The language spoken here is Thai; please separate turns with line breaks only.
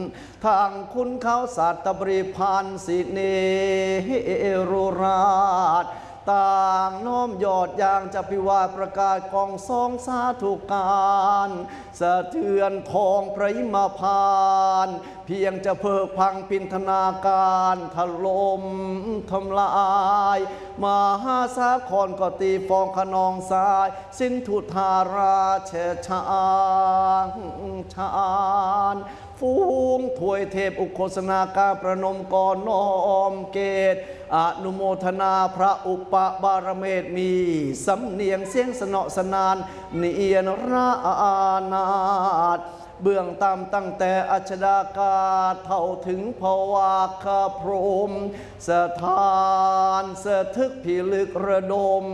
ทางคุณเขาสัตบริพันธ์สิเนรุราชต่างน้อมยอดอย่างจะพิวาทประกาศกองทรงสาธุการสะเทือนทองพระยิมพานเพียงจะเพิกพังพินธนาการถล่มทำลายมหาสาครก็ตีฟองขนองสายสิ้นทุธาราเชชานฟูงถวยเทพอุโคสนาการประนมก่อนน้อมเกตอนุโมทนาพระอุปบารเมตมีสำเนียงเสียงสนอสนานเนียนรานาถเบื้องต่ำตั้งแต่อัชดากาเท่าถึงภวาคพรหมสถานสะทึกพิลึกระดม